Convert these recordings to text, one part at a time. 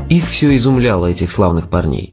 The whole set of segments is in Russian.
Их все изумляло, этих славных парней.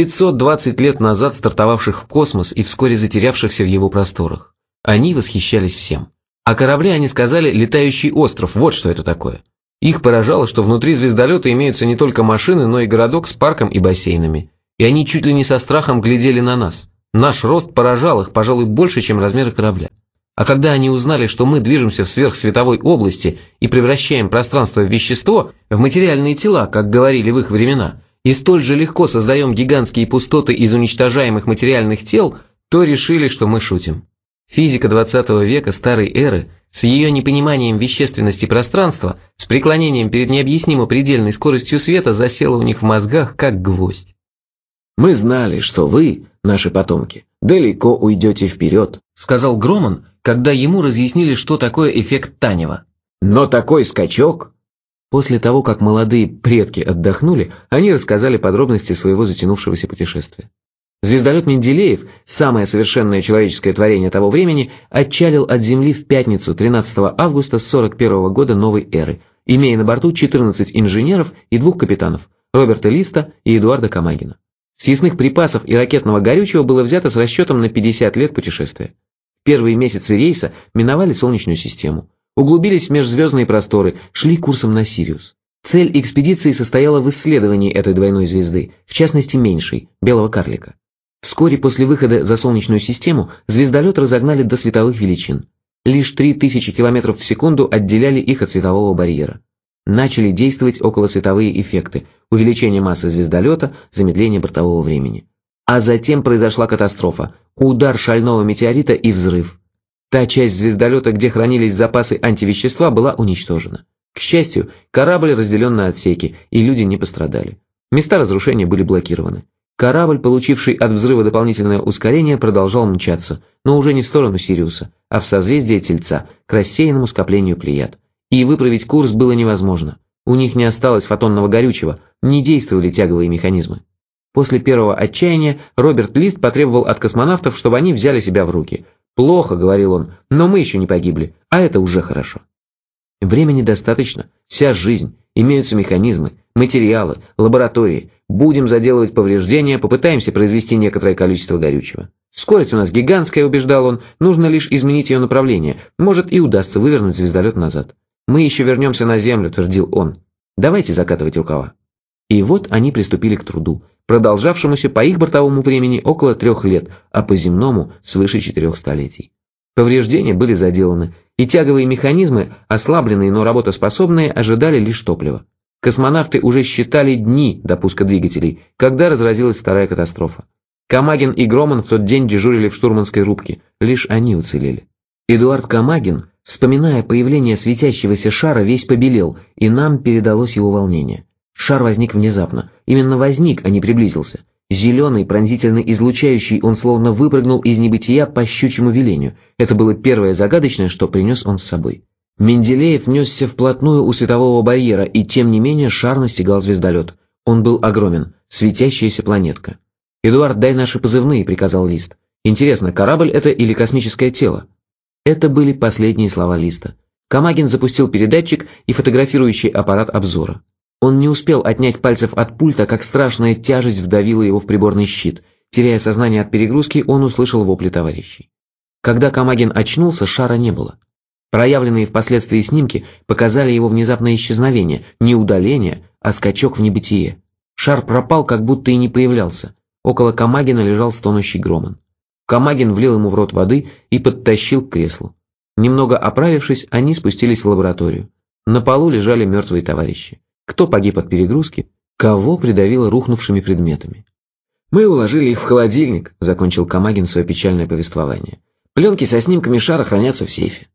520 лет назад стартовавших в космос и вскоре затерявшихся в его просторах. Они восхищались всем. О корабле они сказали «летающий остров», вот что это такое. Их поражало, что внутри звездолета имеются не только машины, но и городок с парком и бассейнами. И они чуть ли не со страхом глядели на нас. Наш рост поражал их, пожалуй, больше, чем размеры корабля. А когда они узнали, что мы движемся в сверхсветовой области и превращаем пространство в вещество, в материальные тела, как говорили в их времена, и столь же легко создаем гигантские пустоты из уничтожаемых материальных тел, то решили, что мы шутим. Физика 20 века старой эры, с ее непониманием вещественности пространства, с преклонением перед необъяснимо предельной скоростью света, засела у них в мозгах, как гвоздь. «Мы знали, что вы, наши потомки, далеко уйдете вперед», — сказал Громан, когда ему разъяснили, что такое эффект Танева. «Но такой скачок...» После того, как молодые предки отдохнули, они рассказали подробности своего затянувшегося путешествия. Звездолет Менделеев, самое совершенное человеческое творение того времени, отчалил от Земли в пятницу 13 августа 41 года новой эры, имея на борту 14 инженеров и 2 капитанов – Роберта Листа и Эдуарда Камагина. Съестных припасов и ракетного горючего было взято с расчетом на 50 лет путешествия. В первые месяцы рейса миновали Солнечную систему, углубились в межзвездные просторы, шли курсом на Сириус. Цель экспедиции состояла в исследовании этой двойной звезды, в частности меньшей, белого карлика. Вскоре после выхода за Солнечную систему звездолет разогнали до световых величин. Лишь 3000 км в секунду отделяли их от светового барьера. Начали действовать околосветовые эффекты, увеличение массы звездолета, замедление бортового времени. А затем произошла катастрофа, удар шального метеорита и взрыв. Та часть звездолета, где хранились запасы антивещества, была уничтожена. К счастью, корабль разделен на отсеки, и люди не пострадали. Места разрушения были блокированы. Корабль, получивший от взрыва дополнительное ускорение, продолжал мчаться, но уже не в сторону Сириуса, а в созвездие Тельца, к рассеянному скоплению Плеяд. И выправить курс было невозможно. У них не осталось фотонного горючего, не действовали тяговые механизмы. После первого отчаяния Роберт Лист потребовал от космонавтов, чтобы они взяли себя в руки. «Плохо», — говорил он, — «но мы еще не погибли, а это уже хорошо». Времени достаточно, вся жизнь, имеются механизмы, материалы, лаборатории. Будем заделывать повреждения, попытаемся произвести некоторое количество горючего. Скорость у нас гигантская, убеждал он, нужно лишь изменить ее направление, может и удастся вывернуть звездолет назад. Мы еще вернемся на Землю, твердил он. Давайте закатывать рукава. И вот они приступили к труду, продолжавшемуся по их бортовому времени около 3 лет, а по земному свыше 4 столетий. Повреждения были заделаны, и тяговые механизмы, ослабленные, но работоспособные, ожидали лишь топлива. Космонавты уже считали дни до пуска двигателей, когда разразилась вторая катастрофа. Камагин и Громан в тот день дежурили в штурманской рубке, лишь они уцелели. Эдуард Камагин, вспоминая появление светящегося шара, весь побелел, и нам передалось его волнение. Шар возник внезапно, именно возник, а не приблизился. Зеленый, пронзительно излучающий, он словно выпрыгнул из небытия по щучьему велению. Это было первое загадочное, что принес он с собой. Менделеев несся вплотную у светового барьера, и тем не менее шар настигал звездолет. Он был огромен, светящаяся планетка. «Эдуард, дай наши позывные», — приказал Лист. «Интересно, корабль это или космическое тело?» Это были последние слова Листа. Камагин запустил передатчик и фотографирующий аппарат обзора. Он не успел отнять пальцев от пульта, как страшная тяжесть вдавила его в приборный щит. Теряя сознание от перегрузки, он услышал вопли товарищей. Когда Камагин очнулся, шара не было. Проявленные впоследствии снимки показали его внезапное исчезновение, не удаление, а скачок в небытие. Шар пропал, как будто и не появлялся. Около Камагина лежал стонущий Громан. Камагин влил ему в рот воды и подтащил к креслу. Немного оправившись, они спустились в лабораторию. На полу лежали мертвые товарищи. Кто погиб от перегрузки, кого придавило рухнувшими предметами. «Мы уложили их в холодильник», — закончил Камагин свое печальное повествование. «Пленки со снимками шара хранятся в сейфе».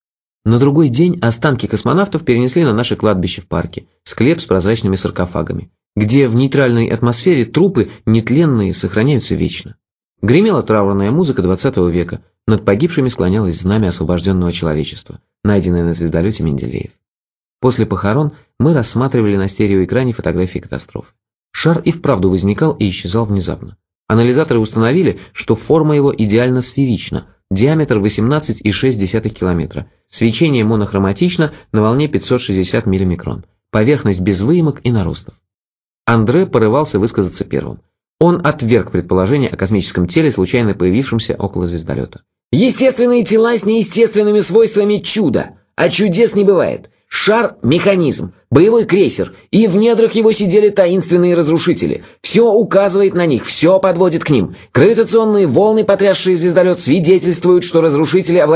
На другой день останки космонавтов перенесли на наше кладбище в парке, склеп с прозрачными саркофагами, где в нейтральной атмосфере трупы, нетленные, сохраняются вечно. Гремела траурная музыка 20 века, над погибшими склонялось знамя освобожденного человечества, найденное на звездолете Менделеев. После похорон мы рассматривали на стереоэкране фотографии катастрофы. Шар и вправду возникал и исчезал внезапно. Анализаторы установили, что форма его идеально сферична, диаметр 18,6 километра, свечение монохроматично на волне 560 миллимикрон, поверхность без выемок и наростов. Андре порывался высказаться первым. Он отверг предположение о космическом теле, случайно появившемся около звездолета. Естественные тела с неестественными свойствами – чудо, а чудес не бывает. Шар – механизм, боевой крейсер, и в недрах его сидели таинственные разрушители. Все указывает на них, все подводит к ним. Гравитационные волны, потрясшие звездолет, свидетельствуют, что разрушители овладели